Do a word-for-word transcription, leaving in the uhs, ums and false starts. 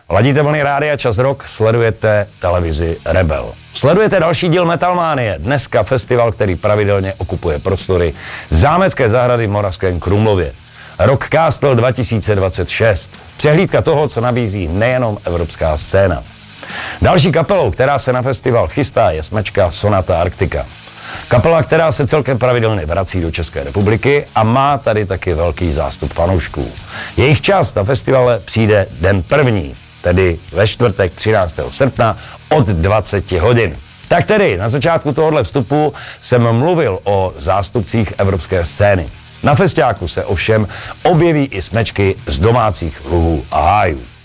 Ladíte vlny Rádia Čas Rock, sledujete televizi Rebel. Sledujete další díl Metalmánie, dneska festival, který pravidelně okupuje prostory zámecké zahrady v Moravském Krumlově. Rock Castle dva tisíce dvacet šest. Přehlídka toho, co nabízí nejenom evropská scéna. Další kapelou, která se na festival chystá, je smečka Sonata Arctica. Kapela, která se celkem pravidelně vrací do České republiky a má tady taky velký zástup fanoušků. Jejich čas na festivale přijde den první, tedy ve čtvrtek třináctého srpna od dvacet hodin. Tak tedy, na začátku tohohle vstupu jsem mluvil o zástupcích evropské scény. Na festiáku se ovšem objeví i smečky z domácích luhů a hájů.